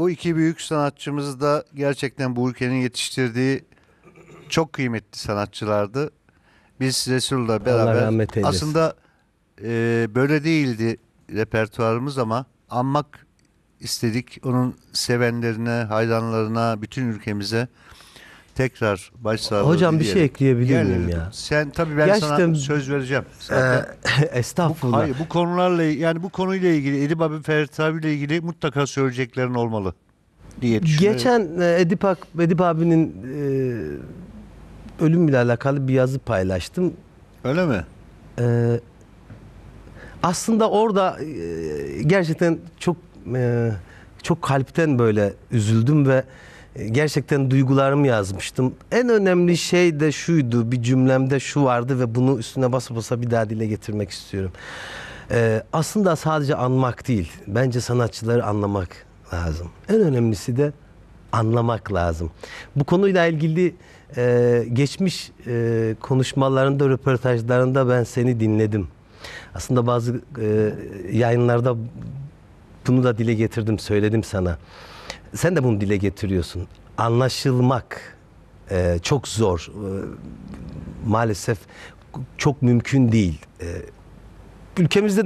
bu iki büyük sanatçımız da gerçekten bu ülkenin yetiştirdiği çok kıymetli sanatçılardı. Biz Resul'la Allah beraber rahmet eylesin. aslında böyle değildi repertuarımız ama anmak istedik. Onun sevenlerine, hayranlarına, bütün ülkemize tekrar başsağlığı Hocam bir şey dileyerek. ekleyebilir miyim Gel, ya? sen tabii ben Gerçekten sana söz vereceğim zaten. Estağfurullah. Hayır, bu konularla yani bu konuyla ilgili Edip abi Ferit abiyle ilgili mutlaka söyleyeceklerin olmalı diye düşünüyorum. Geçen Edip abinin ölümüyle alakalı bir yazı paylaştım. Öyle mi? E, Aslında orada gerçekten çok kalpten böyle üzüldüm ve gerçekten duygularımı yazmıştım. En önemli şey de şuydu, bir cümlemde şu vardı ve bunu üstüne basa basa bir daha dile getirmek istiyorum. Aslında sadece anmak değil, bence sanatçıları anlamak lazım. En önemlisi de anlamak lazım. Bu konuyla ilgili geçmiş konuşmalarında, röportajlarında ben seni dinledim. Aslında bazı yayınlarda bunu da dile getirdim, söyledim sana. Sen de bunu dile getiriyorsun. Anlaşılmak çok zor. Maalesef çok mümkün değil. Ülkemizde